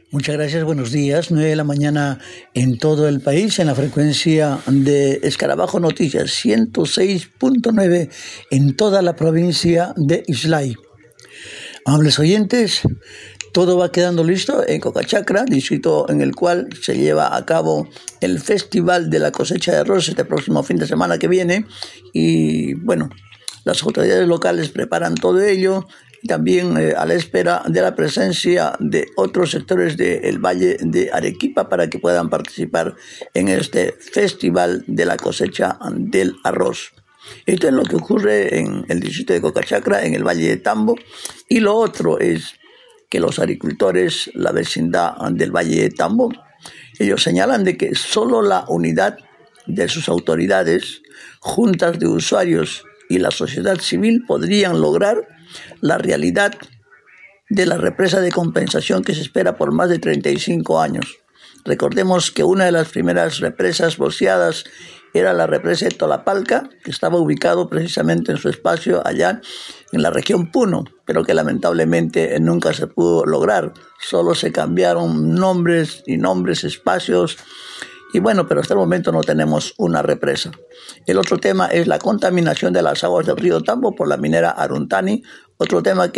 Muchas gracias, buenos días. 9 de la mañana en todo el país, en la frecuencia de Escarabajo Noticias, 106.9 en toda la provincia de Islay. Amables oyentes, todo va quedando listo en Cocachacra, distrito en el cual se lleva a cabo el Festival de la Cosecha de Arroz este próximo fin de semana que viene. Y bueno, las autoridades locales preparan todo ello, y también a la espera de la presencia de otros sectores del Valle de Arequipa para que puedan participar en este Festival de la Cosecha del Arroz. Esto es lo que ocurre en el distrito de Cocachacra, en el Valle de Tambo, y lo otro es que los agricultores, la vecindad del Valle de Tambo, ellos señalan de que solo la unidad de sus autoridades, juntas de usuarios y la sociedad civil podrían lograr la realidad de la represa de compensación que se espera por más de 35 años. Recordemos que una de las primeras represas voceadas era la represa de Tolapalca, que estaba ubicado precisamente en su espacio allá en la región Puno, pero que lamentablemente nunca se pudo lograr. Solo se cambiaron nombres, espacios, y bueno, pero hasta el momento no tenemos una represa. El otro tema es la contaminación de las aguas del río Tambo por la minera Aruntani, otro tema que